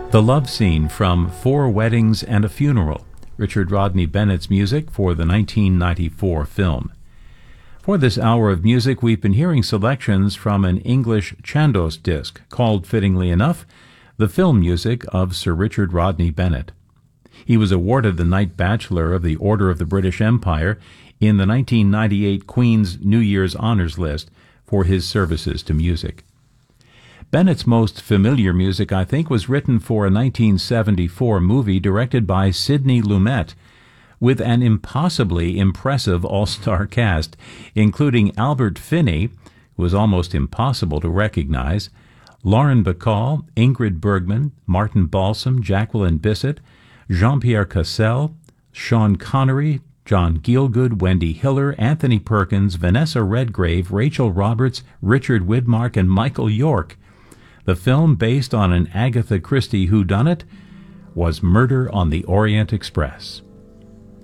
The love scene from Four Weddings and a Funeral, Richard Rodney Bennett's music for the 1994 film. For this hour of music, we've been hearing selections from an English Chandos disc called, fittingly enough, The Film Music of Sir Richard Rodney Bennett. He was awarded the Knight Bachelor of the Order of the British Empire in the 1998 Queen's New Year's Honours List for his services to music. Bennett's most familiar music, I think, was written for a 1974 movie directed by Sidney Lumet, with an impossibly impressive all-star cast, including Albert Finney, who was almost impossible to recognize, Lauren Bacall, Ingrid Bergman, Martin Balsam, Jacqueline Bisset, Jean-Pierre Cassel, Sean Connery, John Gielgud, Wendy Hiller, Anthony Perkins, Vanessa Redgrave, Rachel Roberts, Richard Widmark, and Michael York. The film, based on an Agatha Christie whodunit, was Murder on the Orient Express.